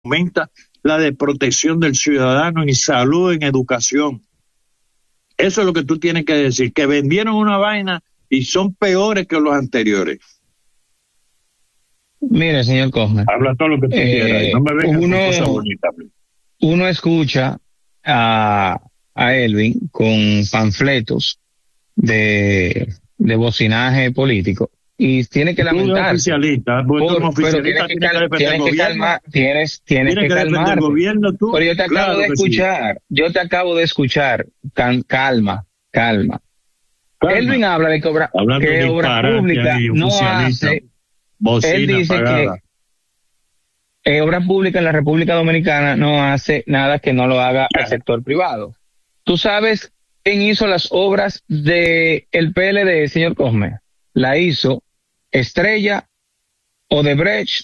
aumenta la de protección del ciudadano en salud, en educación. Eso es lo que tú tienes que decir, que vendieron una vaina y son peores que los anteriores. Mire, señor Cosme. Habla todo lo que tú quieras. No me vengas con cosas bonitas. Uno escucha a Elvin con panfletos de bocinaje político y tiene que lamentarse. Tienes que calmarte. Pero yo te acabo de escuchar, calma. Elvin habla de que obra pública no hace. Él dice que obra pública en la República Dominicana no hace nada que no lo haga el sector privado. ¿Tú sabes quién hizo las obras de el PLD, señor Cosme? La hizo Estrella, Odebrecht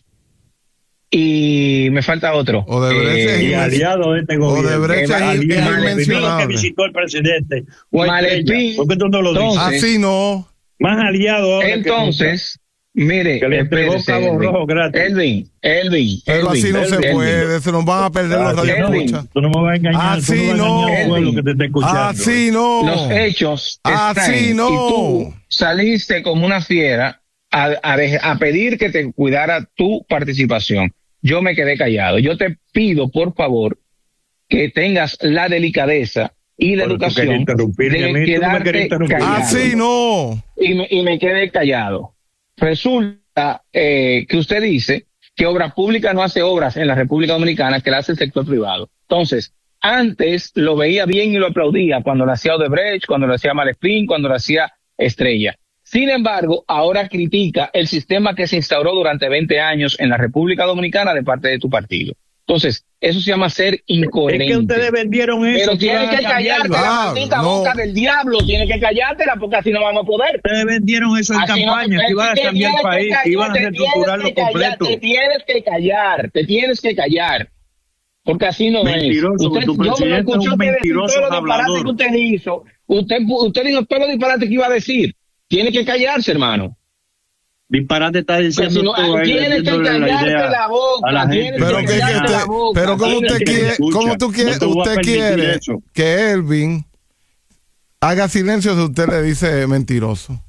y me falta otro. Odebrecht y aliado de este gobierno. Odebrecht es que visitó el presidente. Malepín. ¿Por qué tú no lo dices? Así no. Más aliado ahora. Entonces, mire, Elvin. Pero así no se puede, se nos van a perder los radioescuchas. Tú no me vas a engañar. Así no. Así no. Los hechos están. Así no. Y tú saliste como una fiera a pedir que te cuidara tu participación. Yo me quedé callado. Yo te pido, por favor, que tengas la delicadeza y la educación de quedarte callado. Así no. Y me quedé callado. Resulta que usted dice que obra pública no hace obras en la República Dominicana, que la hace el sector privado. Entonces, antes lo veía bien y lo aplaudía cuando lo hacía Odebrecht, cuando lo hacía Malepín, cuando lo hacía Estrella. Sin embargo, ahora critica el sistema que se instauró durante 20 años en la República Dominicana de parte de tu partido. Entonces, eso se llama ser incoherente. Es que ustedes vendieron eso. Pero tienes que callarte la maldita boca del diablo. Tienes que callártela porque así no vamos a poder. Ustedes vendieron eso en campaña, que iban a cambiar el país, que iban a reestructurarlo completo. Te tienes que callar. Porque así no mentiroso, es. Usted, yo me escuché usted decir todos los disparates que usted hizo. Usted dijo todos los disparates que iba a decir. Tiene que callarse, hermano. Disparate está diciendo todo. Tienes que callarte la boca. Pero como usted quiere que Elvin haga silencio si usted le dice mentiroso.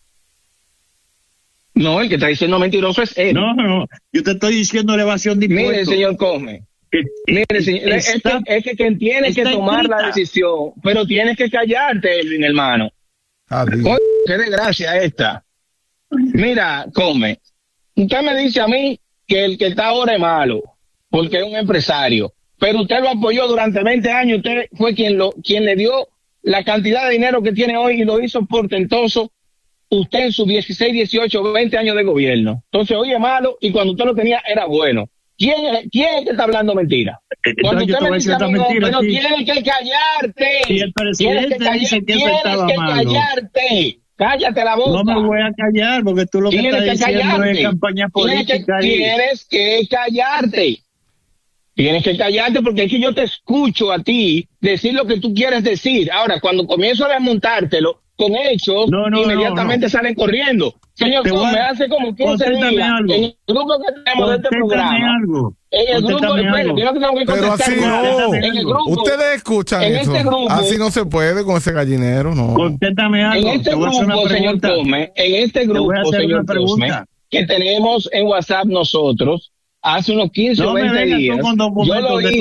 No, el que está diciendo mentiroso es él. No. Yo te estoy diciendo elevación de impuestos. Mire, señor Cosme. Mire, señor, es que quien tiene que tomar la decisión, pero tienes que callarte, Elvin, hermano. Qué desgracia esta. Mira, Come, usted me dice a mí que el que está ahora es malo, porque es un empresario, pero usted lo apoyó durante 20 años, usted fue quien le dio la cantidad de dinero que tiene hoy y lo hizo portentoso usted en sus 16, 18, 20 años de gobierno. Entonces hoy es malo y cuando usted lo tenía era bueno. ¿Quién es que está hablando mentira? Cuando usted me dice a mí, pero tienes que callarte. Si el presidente dice que eso estaba malo. Callarte. Cállate la boca. No me voy a callar porque tú lo que estás diciendo es campaña política. Tienes que callarte. Tienes que callarte porque es que yo te escucho a ti decir lo que tú quieres decir. Ahora, cuando comienzo a desmontártelo con hechos, inmediatamente salen corriendo. Señor, me hace como 15 días en el grupo que tenemos de este programa. En el grupo, yo no tengo que pero así no. En el grupo, ustedes escuchan en eso. Este grupo, así no se puede con ese gallinero, no. Contéstame algo. En este grupo, señor Cosme, señor Cosme, que tenemos en WhatsApp nosotros, hace unos 15 o 20 días, yo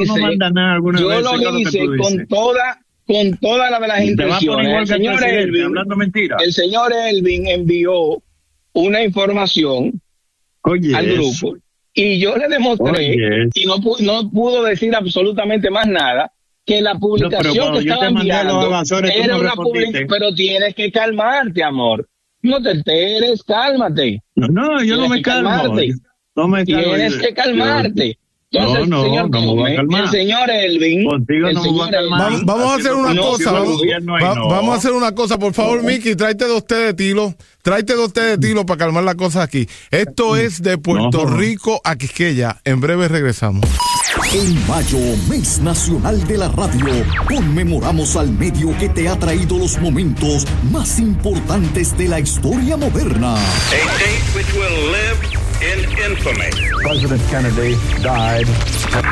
lo hice con toda la de las intenciones. El señor Elvin envió una información al grupo y yo le demostré y no pudo decir absolutamente más nada que la publicación que estaba enviando era una publicación, pero tienes que calmarte, amor. No te enteres, cálmate. No, yo no me calmo. Tienes que calmarte. Entonces, señor Cosme, el señor Elvin, vamos a hacer una cosa. Vamos a hacer una cosa, por favor, Miki, tráete dos té de tilo. Tráete dos té de tilo para calmar las cosas aquí. Esto es de Puerto Rico a Quisqueya. En breve regresamos. En mayo, mes nacional de la radio, conmemoramos al medio que te ha traído los momentos más importantes de la historia moderna. A date which will live in infamy. President Kennedy died